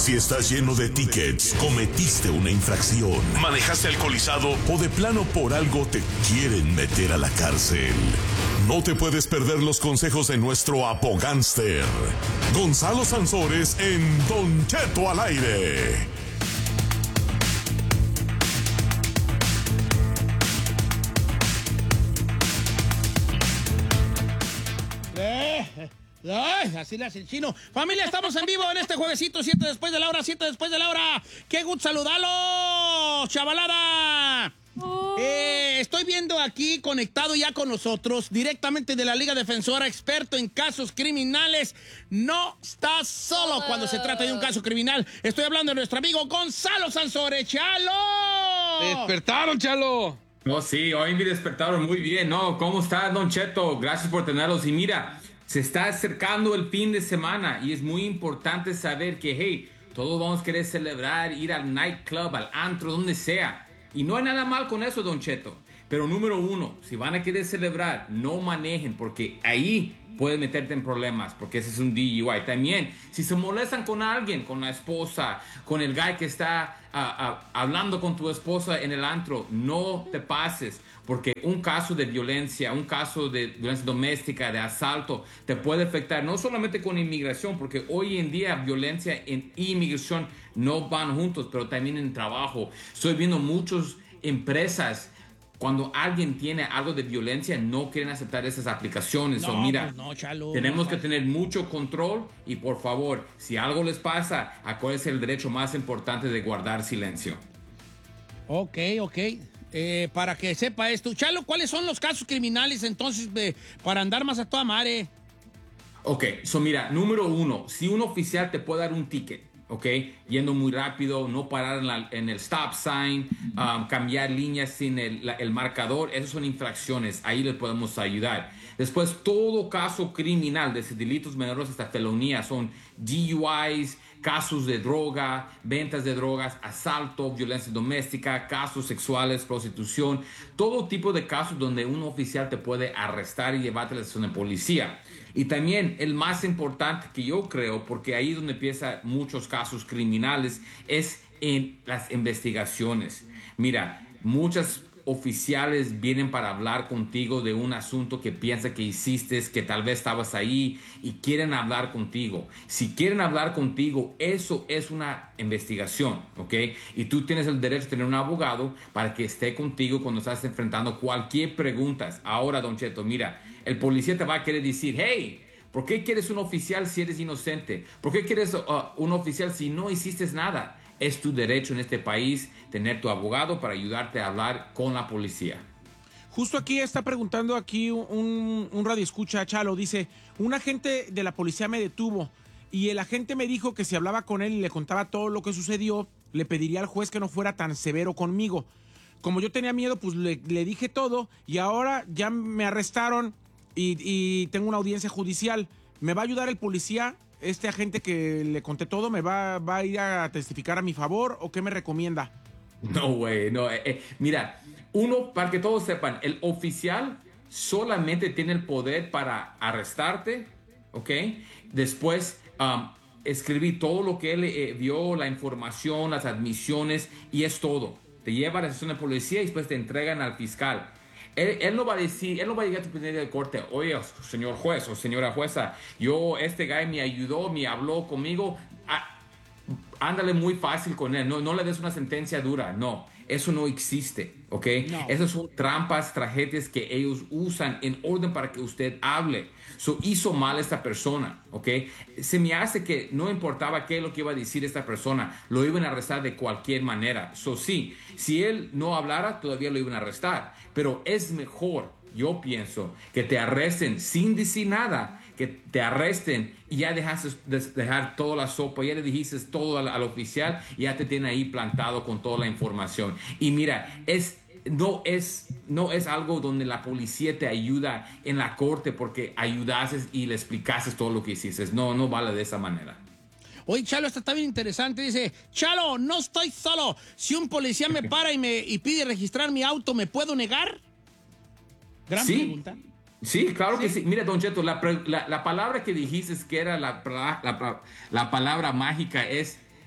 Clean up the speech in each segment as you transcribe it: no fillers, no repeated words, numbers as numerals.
Si estás lleno de tickets, cometiste una infracción, manejaste alcoholizado o de plano por algo te quieren meter a la cárcel. No te puedes perder los consejos de nuestro apogánster, Gonzalo Sansores, en Don Cheto al aire. Ay, así le hace el chino. Familia, estamos en vivo en este juevesito, 7 después de la hora, 7 después de la hora. ¡Qué gusto saludarlos, chavalada! Oh. Estoy viendo aquí conectado ya con nosotros, directamente de la Liga Defensora, experto en casos criminales. No estás solo cuando se trata de un caso criminal. Estoy hablando de nuestro amigo Gonzalo Sansores. ¡Chalo! ¡Despertaron, Chalo! No, sí, hoy me despertaron muy bien, ¿no? ¿Cómo estás, Don Cheto? Gracias por tenerlos. Y mira, se está acercando el fin de semana y es muy importante saber que, hey, todos vamos a querer celebrar, ir al nightclub, al antro, donde sea. Y no hay nada mal con eso, Don Cheto. Pero número uno, si van a querer celebrar, no manejen, porque ahí pueden meterte en problemas, porque ese es un DUI. También, si se molestan con alguien, con la esposa, con el guy que está hablando con tu esposa en el antro, no te pases, porque un caso de violencia, un caso de violencia doméstica, de asalto, te puede afectar no solamente con inmigración, porque hoy en día violencia e inmigración no van juntos, pero también en trabajo. Estoy viendo muchas empresas, cuando alguien tiene algo de violencia, no quieren aceptar esas aplicaciones. No, mira, pues no, Chalo, tenemos que tener mucho control y, por favor, si algo les pasa, acuérdense el derecho más importante de guardar silencio. Ok. Para que sepa esto. Chalo, ¿cuáles son los casos criminales entonces para andar más a toda madre? Ok, mira, número uno, si un oficial te puede dar un ticket, ok, yendo muy rápido, no parar en el stop sign, cambiar líneas sin el marcador, esas son infracciones, ahí les podemos ayudar. Después, todo caso criminal, desde delitos menores hasta felonías, son DUIs, casos de droga, ventas de drogas, asalto, violencia doméstica, casos sexuales, prostitución, todo tipo de casos donde un oficial te puede arrestar y llevarte a la estación de policía. Y también el más importante que yo creo, porque ahí es donde empiezan muchos casos criminales, es en las investigaciones. Mira, muchos oficiales vienen para hablar contigo de un asunto que piensa que hiciste, que tal vez estabas ahí y quieren hablar contigo. Si quieren hablar contigo, eso es una investigación, ¿ok? Y tú tienes el derecho de tener un abogado para que esté contigo cuando estás enfrentando cualquier pregunta. Ahora, Don Cheto, mira, el policía te va a querer decir, hey, ¿por qué quieres un oficial si eres inocente? ¿Por qué quieres un oficial si no hiciste nada? Es tu derecho en este país tener tu abogado para ayudarte a hablar con la policía. Justo aquí está preguntando aquí un radioescucha, Chalo, dice, un agente de la policía me detuvo y el agente me dijo que si hablaba con él y le contaba todo lo que sucedió, le pediría al juez que no fuera tan severo conmigo. Como yo tenía miedo, pues le dije todo y ahora ya me arrestaron y tengo una audiencia judicial. ¿Me va a ayudar el policía? Este agente que le conté todo, ¿me va a ir a testificar a mi favor o qué me recomienda? No, güey, no. Mira, para que todos sepan, el oficial solamente tiene el poder para arrestarte, ¿ok? Después, escribir todo lo que él vio, la información, las admisiones, y es todo. Te lleva a la estación de policía y después te entregan al fiscal. Él no va a decir, él no va a llegar a tu primer de corte, oye, señor juez o señora jueza, este guy me ayudó, me habló conmigo, ándale muy fácil con él, no le des una sentencia dura, no, eso no existe, ¿ok? No. Esas son trampas, tragedias que ellos usan en orden para que usted hable. Hizo mal esta persona, ¿ok? Se me hace que no importaba qué es lo que iba a decir esta persona, lo iban a arrestar de cualquier manera. Sí, si él no hablara, todavía lo iban a arrestar, pero es mejor, yo pienso, que te arresten sin decir nada, que te arresten y ya dejaste dejar toda la sopa, ya le dijiste todo al oficial y ya te tiene ahí plantado con toda la información. Y mira, no es algo donde la policía te ayuda en la corte porque ayudaste y le explicaste todo lo que hiciste. No vale de esa manera. Oye, Chalo, esta está bien interesante. Dice, Chalo, no estoy solo. Si un policía me para y pide registrar mi auto, ¿me puedo negar? Gran pregunta. Sí, claro que sí. Mira, Don Cheto, la palabra que dijiste que era la palabra mágica es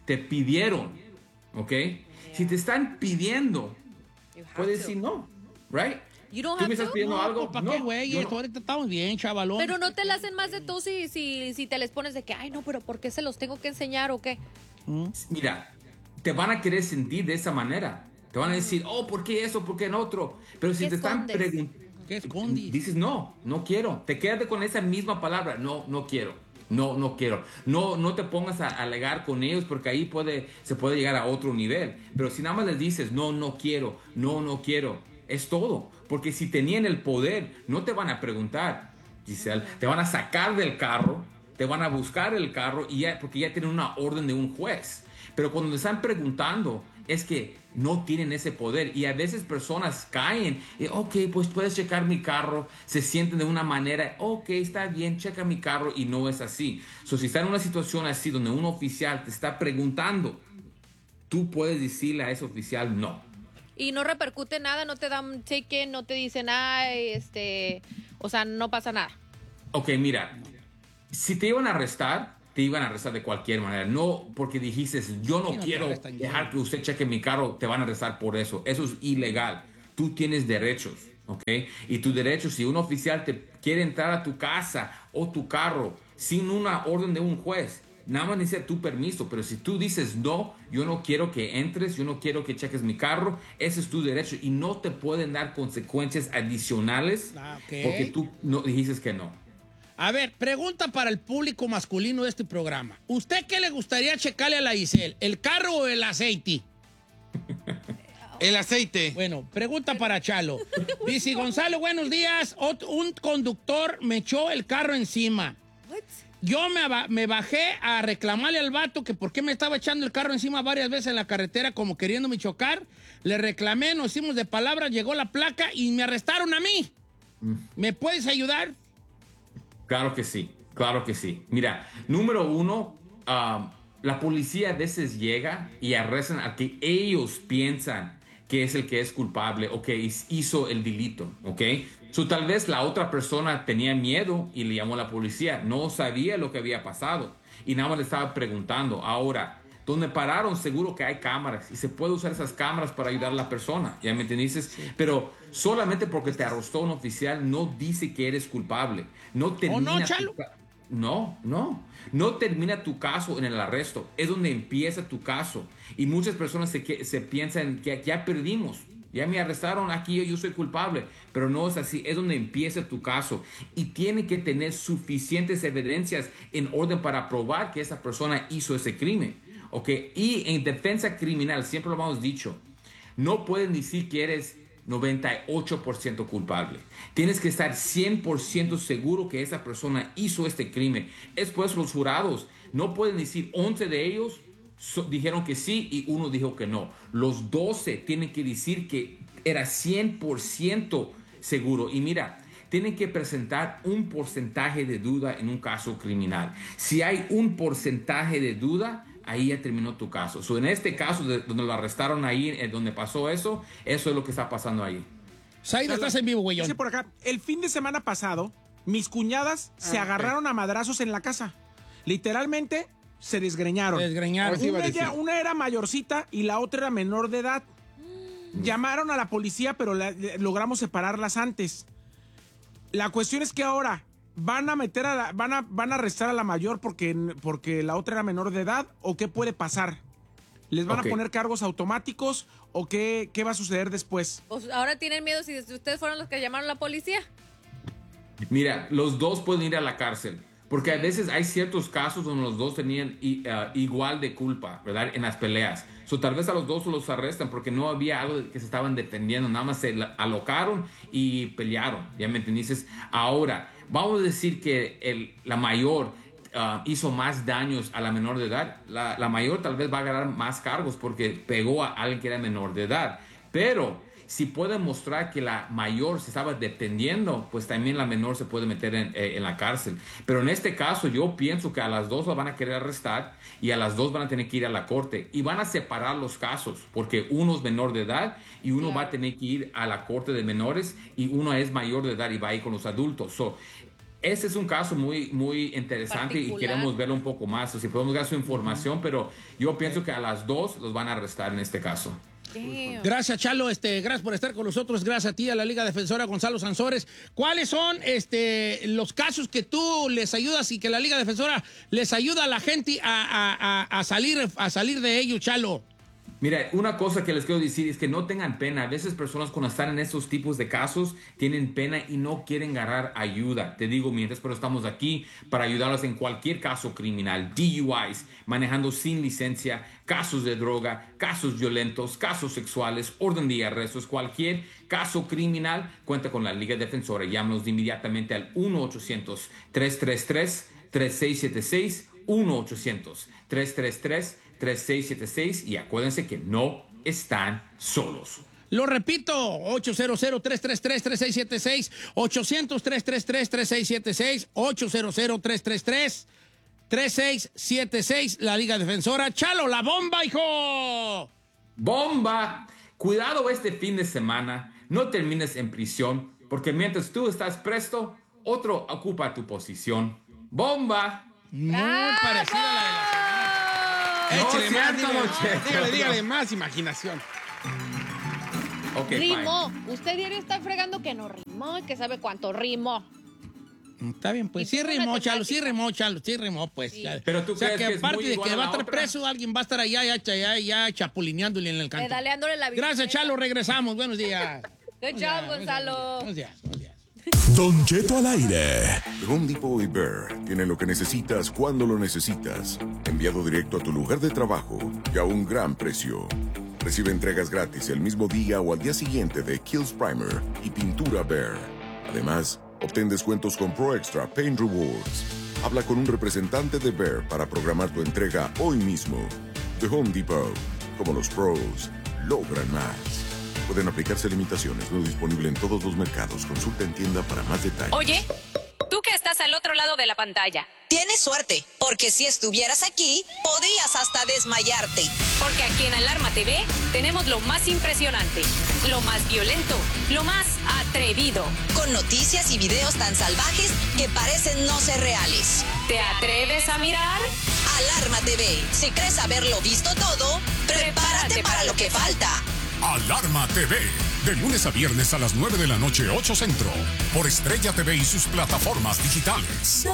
te pidieron, ¿ok? Si te están pidiendo, puedes decir no, right? ¿Tú me estás pidiendo algo? ¿Para qué, güey? Ahorita estamos bien, chavalón. Pero no te la hacen más de tú si te les pones de que, ay, no, pero ¿por qué se los tengo que enseñar o qué? Mira, te van a querer sentir de esa manera. Te van a decir, oh, ¿por qué eso? ¿Por qué en otro? Pero si te están preguntando, ¿qué escondes? Dices, no quiero. Te quedas con esa misma palabra, no quiero. No quiero. No te pongas a alegar con ellos porque ahí se puede llegar a otro nivel. Pero si nada más les dices, no quiero, no quiero, es todo. Porque si tenían el poder, no te van a preguntar, Giselle. Te van a sacar del carro, te van a buscar el carro porque ya tienen una orden de un juez. Pero cuando te están preguntando, es que no tienen ese poder. Y a veces personas caen y, ok, pues puedes checar mi carro. Se sienten de una manera, ok, está bien, checa mi carro. Y no es así. Si está en una situación así donde un oficial te está preguntando, tú puedes decirle a ese oficial no. Y no repercute nada, no te dan ticket, no te dicen nada, o sea, no pasa nada. Ok, mira, si te iban a arrestar, te iban a arrestar de cualquier manera. No porque dijiste, yo no quiero dejar que usted cheque mi carro, te van a arrestar por eso. Eso es ilegal. Tú tienes derechos, ¿ok? Y tus derechos, si un oficial te quiere entrar a tu casa o tu carro sin una orden de un juez, nada más necesita tu permiso. Pero si tú dices, no, yo no quiero que entres, yo no quiero que cheques mi carro, ese es tu derecho. Y no te pueden dar consecuencias adicionales porque tú no dijiste que no. A ver, pregunta para el público masculino de este programa. ¿Usted qué le gustaría checarle a la Giselle? ¿El carro o el aceite? El aceite. Bueno, pregunta para Chalo. Dice Gonzalo, buenos días. Un conductor me echó el carro encima. Yo me bajé a reclamarle al vato que por qué me estaba echando el carro encima varias veces en la carretera como queriéndome chocar. Le reclamé, nos hicimos de palabras, llegó la placa y me arrestaron a mí. ¿Me puedes ayudar? Claro que sí, claro que sí. Mira, número uno, la policía a veces llega y arrestan a que ellos piensan que es el que es culpable o que hizo el delito, ¿ok? Tal vez la otra persona tenía miedo y le llamó a la policía, no sabía lo que había pasado y nada más le estaba preguntando. Ahora, donde pararon, seguro que hay cámaras y se puede usar esas cámaras para ayudar a la persona, ¿ya me entendiste? Sí. Pero solamente porque te arrestó un oficial no dice que eres culpable. No termina. ¿O no, Chalo? No termina tu caso en el arresto. Es donde empieza tu caso. Y muchas personas se piensan que ya perdimos. Ya me arrestaron aquí, yo soy culpable. Pero no es así. Es donde empieza tu caso. Y tiene que tener suficientes evidencias en orden para probar que esa persona hizo ese crimen. ¿Okay? Y en defensa criminal, siempre lo hemos dicho, no pueden decir que eres 98% culpable. Tienes que estar 100% seguro que esa persona hizo este crimen. Después los jurados no pueden decir 11 de ellos dijeron que sí y uno dijo que no. Los 12 tienen que decir que era 100% seguro. Y mira, tienen que presentar un porcentaje de duda en un caso criminal. Si hay un porcentaje de duda, ahí ya terminó tu caso. En este caso, donde lo arrestaron ahí, donde pasó eso es lo que está pasando ahí. Saida, estás en vivo, güey. Dice por acá, el fin de semana pasado, mis cuñadas se agarraron a madrazos en la casa. Literalmente, se desgreñaron. Una era mayorcita y la otra era menor de edad. Llamaron a la policía, pero logramos separarlas antes. La cuestión es que ahora van a meter van a arrestar a la mayor porque la otra era menor de edad, o qué puede pasar. ¿Les van a poner cargos automáticos o qué va a suceder después? Pues ahora tienen miedo si ustedes fueron los que llamaron a la policía. Mira, los dos pueden ir a la cárcel. Porque a veces hay ciertos casos donde los dos tenían igual de culpa, ¿verdad? En las peleas. Tal vez a los dos los arrestan porque no había algo que se estaban defendiendo. Nada más se alocaron y pelearon. ¿Ya me entendiste? Ahora, vamos a decir que la mayor hizo más daños a la menor de edad. La mayor tal vez va a ganar más cargos porque pegó a alguien que era menor de edad. Pero si puede mostrar que la mayor se estaba defendiendo, pues también la menor se puede meter en la cárcel. Pero en este caso yo pienso que a las dos la van a querer arrestar y a las dos van a tener que ir a la corte. Y van a separar los casos porque uno es menor de edad y uno va a tener que ir a la corte de menores y uno es mayor de edad y va a ir con los adultos. ese es un caso muy, muy interesante y queremos verlo un poco más. O si podemos dar su información, pero yo pienso que a las dos los van a arrestar en este caso. Damn. Gracias, Chalo. Gracias por estar con nosotros. Gracias a ti, a la Liga Defensora Gonzalo Sansores. ¿Cuáles son los casos que tú les ayudas y que la Liga Defensora les ayuda a la gente a salir de ellos, Chalo? Mira, una cosa que les quiero decir es que no tengan pena. A veces personas cuando están en estos tipos de casos tienen pena y no quieren agarrar ayuda. Te digo, mientras, pero estamos aquí para ayudarlos en cualquier caso criminal. DUIs, manejando sin licencia, casos de droga, casos violentos, casos sexuales, orden de arrestos, cualquier caso criminal, cuenta con la Liga Defensora. Llámanos inmediatamente al 1-800-333-3676, 1-800-333-3676 y acuérdense que no están solos. Lo repito, 800-333-3676, 800-333-3676, 800-333-3676, la Liga Defensora. ¡Chalo, la bomba, hijo! ¡Bomba! Cuidado este fin de semana, no termines en prisión, porque mientras tú estás presto, otro ocupa tu posición. ¡Bomba! Muy parecida a la de la semana. Échale más, dígale más imaginación. Okay, rimó. Usted diario está fregando que no rimó y que sabe cuánto rimó. Está bien, pues sí rimó, Chalo, pues. Sí. Pero tú o sea, crees que que es aparte muy de que igual a va a la estar otra. preso, alguien va a estar allá ya chapulineándole en el canto. Pedaleándole la bicicleta. Gracias, Chalo, regresamos. Buenos días. Good job, Gonzalo. Buenos días. Don Cheto al aire. Home Depot y Bear tienen lo que necesitas cuando lo necesitas. Enviado directo a tu lugar de trabajo y a un gran precio. Recibe entregas gratis el mismo día o al día siguiente de Kills Primer y pintura Bear. Además, obtén descuentos con Pro Extra Paint Rewards. Habla con un representante de Bear para programar tu entrega hoy mismo. The Home Depot. Como los pros, logran más. Pueden aplicarse limitaciones. No disponible en todos los mercados. Consulta en tienda para más detalles. Oye, tú que estás al otro lado de la pantalla. Tienes suerte, porque si estuvieras aquí, podrías hasta desmayarte. Porque aquí en Alarma TV tenemos lo más impresionante, lo más violento, lo más atrevido. Con noticias y videos tan salvajes que parecen no ser reales. ¿Te atreves a mirar? Alarma TV. Si crees haberlo visto todo, prepárate para lo que falta. Alarma TV. De lunes a viernes a las 9 de la noche, 8 Centro. Por Estrella TV y sus plataformas digitales.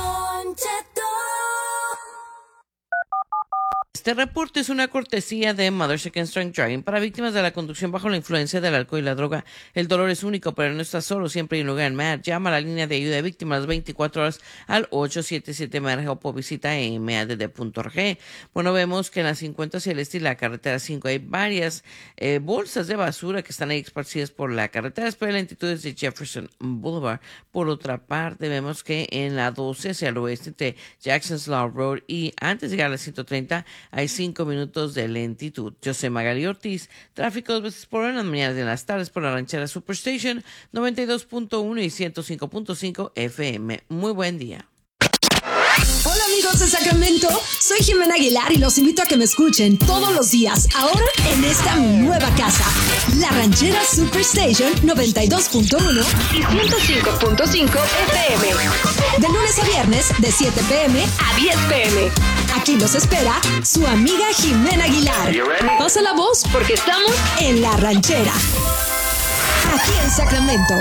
Este reporte es una cortesía de Mothers Against Drunk Driving para víctimas de la conducción bajo la influencia del alcohol y la droga. El dolor es único, pero no estás solo. Siempre hay un lugar en MAD. Llama a la línea de ayuda de víctimas 24 horas al 877-MAD o visita madd.org. Bueno, vemos que en la 50 hacia el este y la carretera 5 hay varias bolsas de basura que están ahí esparcidas por la carretera. Después de lentitudes de Jefferson Boulevard. Por otra parte, vemos que en la 12 hacia el oeste entre Jackson's Law Road y antes de llegar a la 130 hay 5 minutos de lentitud. Yo soy Magali Ortiz. Tráfico 2 veces por hora en las mañanas y en las tardes por la ranchera Superstation 92.1 y 105.5 FM. Muy buen día. Hola amigos de Sacramento, soy Jimena Aguilar y los invito a que me escuchen todos los días, ahora en esta mi nueva casa, La Ranchera Superstation 92.1 y 105.5 FM. De lunes a viernes, de 7 p.m. a 10 p.m. Aquí los espera su amiga Jimena Aguilar. Pasa la voz porque estamos en La Ranchera, aquí en Sacramento.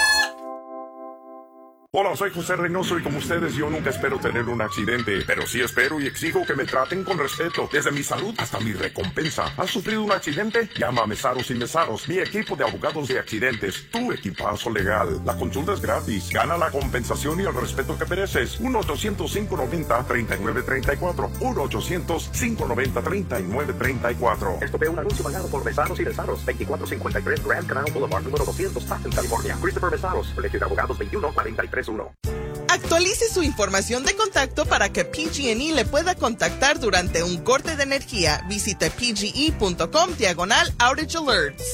Hola, soy José Reynoso y como ustedes yo nunca espero tener un accidente, pero sí espero y exijo que me traten con respeto, desde mi salud hasta mi recompensa. ¿Has sufrido un accidente? Llama a Mesaros y Mesaros, mi equipo de abogados de accidentes, tu equipazo legal. La consulta es gratis, gana la compensación y el respeto que mereces. 1-800-590-3934, 1-800-590-3934. Esto fue un anuncio pagado por Mesaros y Mesaros, 2453 Grand Canal Boulevard, número 200, Stockton, California. Christopher Mesaros, Colegio de Abogados 21-431. Actualice su información de contacto para que PG&E le pueda contactar durante un corte de energía. Visite pge.com/outage alerts.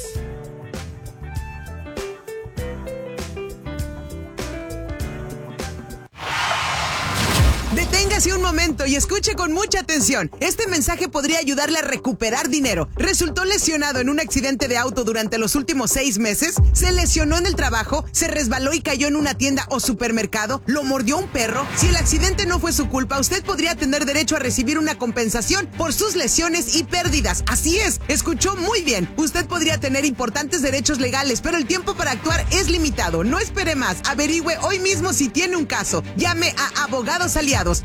Deténgase un momento y escuche con mucha atención. Este mensaje podría ayudarle a recuperar dinero. ¿Resultó lesionado en un accidente de auto durante los últimos 6 meses? ¿Se lesionó en el trabajo? ¿Se resbaló y cayó en una tienda o supermercado? ¿Lo mordió un perro? Si el accidente no fue su culpa, usted podría tener derecho a recibir una compensación por sus lesiones y pérdidas. Así es, escuchó muy bien. Usted podría tener importantes derechos legales, pero el tiempo para actuar es limitado. No espere más. Averigüe hoy mismo si tiene un caso. Llame a Abogados Aliados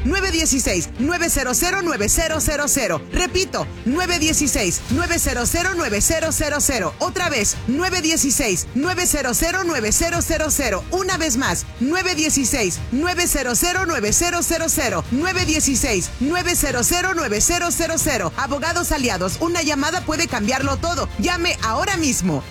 916-900-9000. Repito, 916-900-9000. Otra vez, 916-900-9000. Una vez más, 916-900-9000. 916-900-9000. Abogados Aliados, una llamada puede cambiarlo todo. Llame ahora mismo,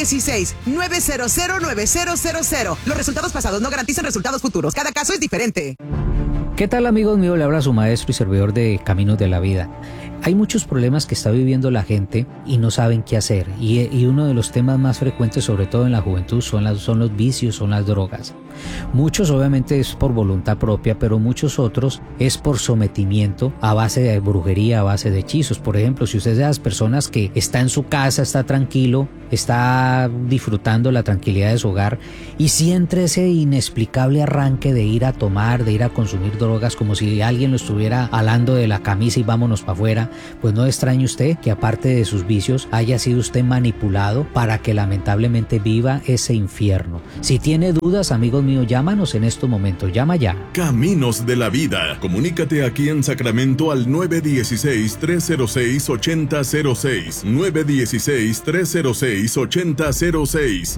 916-900-9000. Los resultados pasados no garantizan resultados futuros. Cada caso es diferente. ¿Qué tal, amigos míos? Le habla su maestro y servidor de Caminos de la Vida. Hay muchos problemas que está viviendo la gente y no saben qué hacer. Y uno de los temas más frecuentes, sobre todo en la juventud, son los vicios, son las drogas. Muchos obviamente es por voluntad propia, pero muchos otros es por sometimiento a base de brujería, a base de hechizos. Por ejemplo, si usted es de las personas que está en su casa, está tranquilo, está disfrutando la tranquilidad de su hogar y siente ese inexplicable arranque de ir a tomar, de ir a consumir drogas, como si alguien lo estuviera alando de la camisa y vámonos para afuera, pues no extrañe usted que aparte de sus vicios haya sido usted manipulado para que lamentablemente viva ese infierno. Si tiene dudas, amigos míos, llámanos en estos momentos, llama ya. Caminos de la Vida. Comunícate aquí en Sacramento al 916-306-8006. 916-306-8006.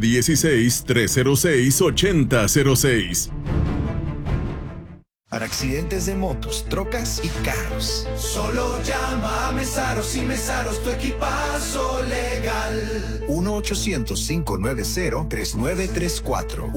916-306-8006. Para accidentes de motos, trocas y carros. Solo llama a Mesaros y Mesaros, tu equipazo legal. 1-800-590-3934.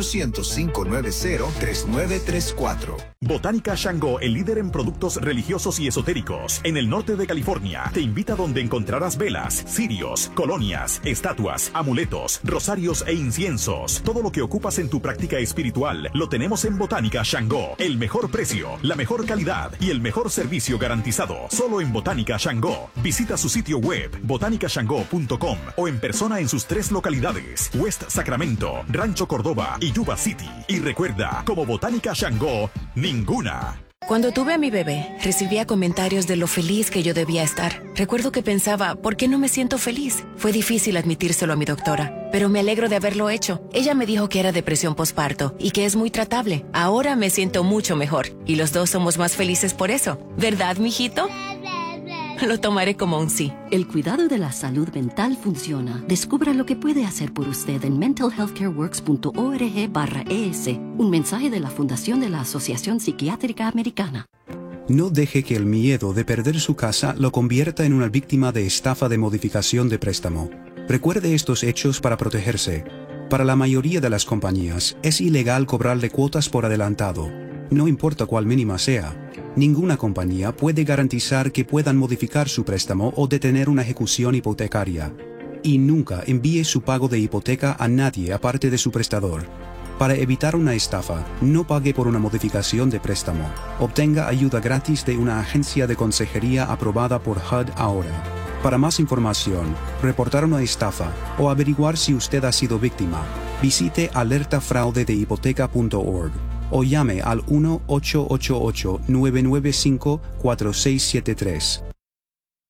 1-800-590-3934. Botánica Shango, el líder en productos religiosos y esotéricos en el norte de California, te invita donde encontrarás velas, cirios, colonias, estatuas, amuletos, rosarios e inciensos. Todo lo que ocupas en tu práctica espiritual lo tenemos en Botánica Shango. El mejor precio, la mejor calidad y el mejor servicio garantizado. Solo en Botánica Shango. Visita su sitio web botanicashango.com o en persona en sus 3 localidades: West Sacramento, Rancho Cordova y Yuba City. Y recuerda, como Botánica Shango, ninguna. Cuando tuve a mi bebé, recibía comentarios de lo feliz que yo debía estar. Recuerdo que pensaba, ¿por qué no me siento feliz? Fue difícil admitírselo a mi doctora, pero me alegro de haberlo hecho. Ella me dijo que era depresión posparto y que es muy tratable. Ahora me siento mucho mejor y los dos somos más felices por eso. ¿Verdad, mijito? Lo tomaré como un sí. El cuidado de la salud mental funciona. Descubra lo que puede hacer por usted en mentalhealthcareworks.org/ES. Un mensaje de la Fundación de la Asociación Psiquiátrica Americana. No deje que el miedo de perder su casa lo convierta en una víctima de estafa de modificación de préstamo. Recuerde estos hechos para protegerse. Para la mayoría de las compañías, es ilegal cobrarle cuotas por adelantado, no importa cuál mínima sea. Ninguna compañía puede garantizar que puedan modificar su préstamo o detener una ejecución hipotecaria. Y nunca envíe su pago de hipoteca a nadie aparte de su prestador. Para evitar una estafa, no pague por una modificación de préstamo. Obtenga ayuda gratis de una agencia de consejería aprobada por HUD ahora. Para más información, reportar una estafa o averiguar si usted ha sido víctima, visite alertafraudedehipoteca.org o llame al 1-888-995-4673.